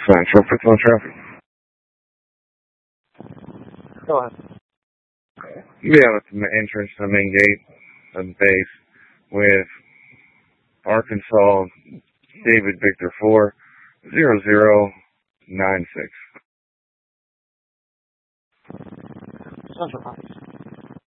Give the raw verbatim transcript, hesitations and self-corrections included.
Central, fix on traffic. Go ahead. Yeah, it's the entrance to the main gate of the base with Arkansas David Victor four zero zero nine six. Central Park.